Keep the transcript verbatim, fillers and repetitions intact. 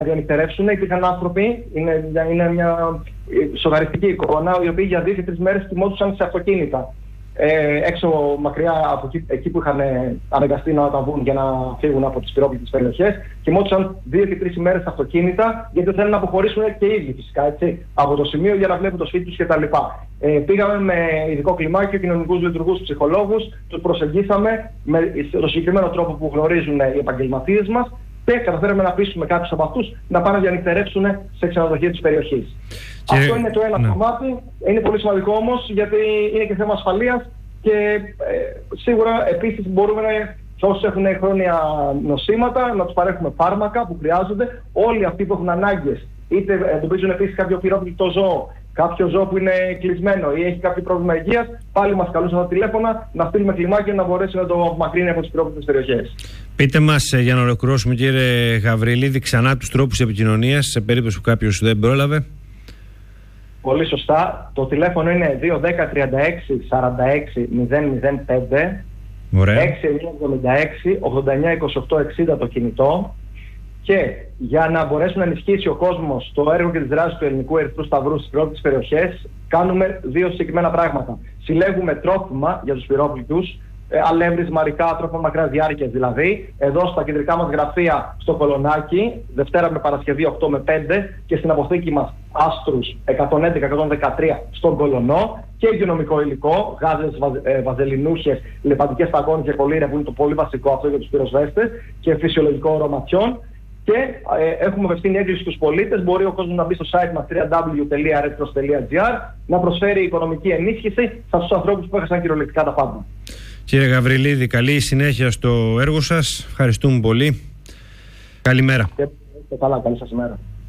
διανυκτερεύσουν. Υπήρχαν άνθρωποι, είναι, είναι μια σοκαριστική εικόνα, οι οποίοι για δύο και τρεις μέρες κοιμόντουσαν σε αυτοκίνητα. Ε, έξω μακριά από εκεί, εκεί που είχαν αναγκαστεί να τα βγουν για να φύγουν από τις πυρόπληκτες περιοχές, κοιμόντουσαν δύο και τρεις ημέρες στα αυτοκίνητα, γιατί θέλουν να αποχωρήσουν και οι ίδιοι φυσικά έτσι, από το σημείο για να βλέπουν το σπίτι τους κτλ. Ε, πήγαμε με ειδικό κλιμάκιο, κοινωνικούς λειτουργούς, ψυχολόγους, τους προσεγγίσαμε με το συγκεκριμένο τρόπο που γνωρίζουν οι επαγγελματίες μας και καταφέραμε να πείσουμε κάποιους από αυτούς να πάνε να διανυκτερεύσουν σε ξενοδοχεία της περιοχής. Και... Αυτό είναι το ένα ναι. κομμάτι. Είναι πολύ σημαντικό όμως, γιατί είναι και θέμα ασφαλείας και ε, σίγουρα επίσης μπορούμε να, σε όσους έχουν χρόνια νοσήματα, να τους παρέχουμε φάρμακα που χρειάζονται. Όλοι αυτοί που έχουν ανάγκες, είτε εντοπίζουν επίσης κάποιο πυρόπληκτο ζώο, κάποιο ζώο που είναι κλεισμένο ή έχει κάποιο πρόβλημα υγείας, πάλι μας καλούσαν στα τηλέφωνα να στείλουμε κλιμάκιο να μπορέσει να το απομακρύνει από τις πυρόπληκτες περιοχές. Πείτε μας, για να ολοκληρώσουμε, κύριε Γαβριλίδη, ξανά τους τρόπους επικοινωνίας σε περίπτωση που κάποιος δεν πρόλαβε. Πολύ σωστά. Το τηλέφωνο είναι δύο ένα μηδέν τριάντα έξι σαράντα έξι μηδέν μηδέν πέντε, έξι εννιά εβδομήντα έξι ογδόντα εννιά είκοσι οκτώ εξήντα το κινητό. Και για να μπορέσουμε να ενισχύσει ο κόσμος το έργο και τις δράσεις του Ελληνικού Ερυθρού Σταυρού στις πυρόπληκτες περιοχές, κάνουμε δύο συγκεκριμένα πράγματα. Συλλέγουμε τρόφιμα για τους πυρόπληκτους, αλεύρις, μαρικά, τρόφιμα μακράς διάρκειας δηλαδή, εδώ στα κεντρικά μας γραφεία στο Κολονάκι, Δευτέρα με Παρασκευή οκτώ με πέντε, και στην αποθήκη μας Άστρους εκατόν έντεκα εκατόν δεκατρία στον Κολονό, και υγειονομικό υλικό, γάζες, βαζε, βαζελινούχες, λεπαντικές σταγόνες και κολλήρια, που είναι το πολύ βασικό αυτό για τους πυροσβέστες, και φυσιολογικό ορωματιών. Και ε, έχουμε απευθύνει έκκληση στους πολίτες. Μπορεί ο κόσμος να μπει στο site μας double-u double-u double-u τελεία redcross τελεία gr να προσφέρει οικονομική ενίσχυση σε αυτούς τους ανθρώπους που έχασαν κυριολεκτικά τα πάντα. Κύριε Γαβριλίδη, καλή συνέχεια στο έργο σας. Ευχαριστούμε πολύ. Καλημέρα. Και, και καλά, καλή σας ημέρα.